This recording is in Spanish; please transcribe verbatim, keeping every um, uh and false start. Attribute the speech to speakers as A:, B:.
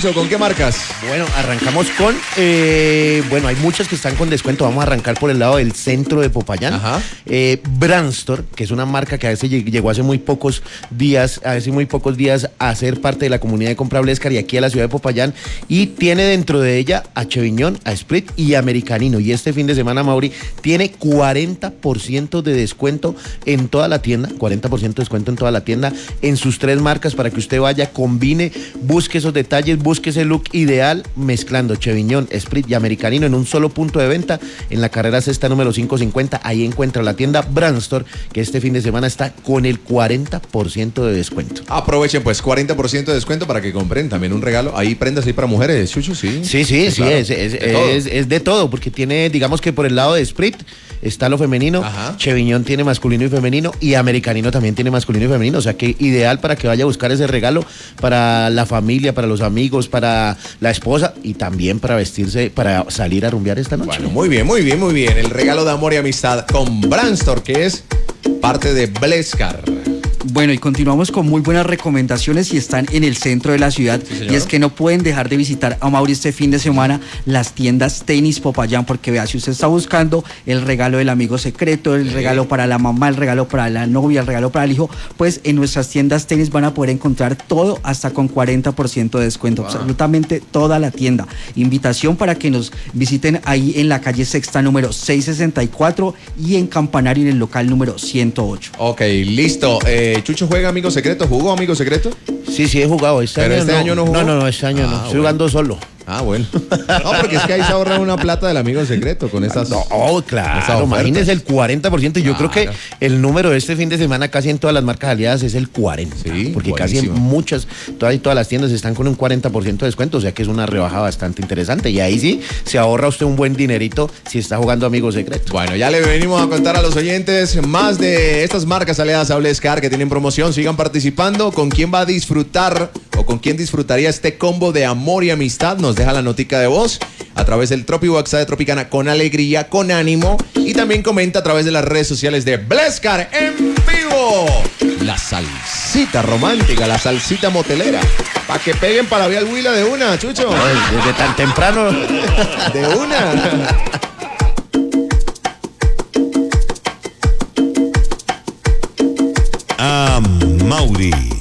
A: Chucho, ¿con qué marcas?
B: Bueno, arrancamos con, eh, bueno, hay muchas que están con descuento. Vamos a arrancar por el lado del centro de Popayán.
A: Ajá.
B: Eh, Brandstore, que es una marca que a veces llegó hace muy pocos días, a veces muy pocos días a ser parte de la comunidad de compra Blescar y aquí a la ciudad de Popayán, y tiene dentro de ella a Cheviñón, a Sprit y a Americanino. Y este fin de semana, Mauri, tiene cuarenta por ciento de descuento en toda la tienda, cuarenta por ciento de descuento en toda la tienda, en sus tres marcas, para que usted vaya, combine, busque esos detalles, busque ese look ideal, mezclando Cheviñón, Sprit y Americanino en un solo punto de venta, en la carrera sexta número quinientos cincuenta. Ahí encuentra la tienda Brandstore, que este fin de semana está con el cuarenta por ciento de descuento.
A: Aprovechen pues, cuarenta por ciento de descuento para que compren también un regalo. Ahí prendas ahí para mujeres, Chucho, sí.
B: Sí, sí, sí, sí, claro. es, es, de es, es de todo, porque tiene, digamos que por el lado de Sprit está lo femenino, ajá, Cheviñón tiene masculino y femenino, y Americanino también tiene masculino y femenino, o sea que ideal para que vaya a buscar ese regalo para la familia, para los amigos, para la esposa y también para vestirse, para salir a rumbear esta noche.
A: Bueno, muy bien, muy bien, muy bien. El regalo de amor y amistad con Brandstore, que es parte de Blescar.
C: Bueno, y continuamos con muy buenas recomendaciones y están en el centro de la ciudad. Sí, y es que no pueden dejar de visitar a Mauri este fin de semana las tiendas Tenis Popayán, porque vea, si usted está buscando el regalo del amigo secreto, el sí. regalo para la mamá, el regalo para la novia, el regalo para el hijo, pues en nuestras tiendas Tenis van a poder encontrar todo hasta con cuarenta por ciento de descuento, wow. absolutamente toda la tienda. Invitación para que nos visiten ahí en la calle Sexta número seiscientos sesenta y cuatro y en Campanario en el local número ciento ocho.
A: Ok, listo. Eh, ¿Chucho juega Amigo Secreto? ¿Jugó Amigo Secreto?
B: Sí, sí, he jugado. Este
A: Pero
B: año
A: este
B: no,
A: año no jugó.
B: No, no, no, este año ah, no. Estoy bueno. jugando solo.
A: Ah, bueno. No, porque es que ahí se ahorra una plata del Amigo Secreto con esas.
B: No, oh, claro. Imagínese el cuarenta por ciento. Yo claro. creo que el número de este fin de semana casi en todas las marcas aliadas es el cuarenta. Sí, porque buenísimo. Casi en muchas, todas y todas las tiendas están con un cuarenta por ciento de descuento. O sea que es una rebaja bastante interesante. Y ahí sí se ahorra usted un buen dinerito si está jugando Amigo Secreto.
A: Bueno, ya le venimos a contar a los oyentes más de estas marcas aliadas a Blescar que tienen promoción. Sigan participando. ¿Con quién va a disfrutar o con quién disfrutaría este combo de amor y amistad? Nos deja la notica de voz a través del Tropi WhatsApp de Tropicana con alegría, con ánimo, y también comenta a través de las redes sociales de Blescar en vivo. La salsita romántica, la salsita motelera, para que peguen para la vía al Huila de una, Chucho.
B: Ay, desde tan temprano.
A: De una.
D: A Mauri.